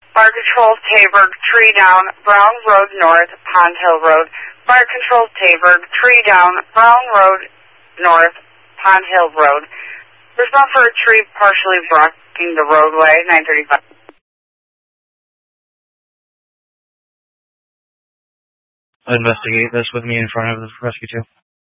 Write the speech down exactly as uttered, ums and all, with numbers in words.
Fire Control, Taberg, tree down, Brown Road North, Pond Hill Road. Fire Control, Taberg, tree down, Brown Road North, Pond Hill Road. Respond for a tree partially blocking the roadway, nine thirty-five. Investigate this with me in front of the rescue two.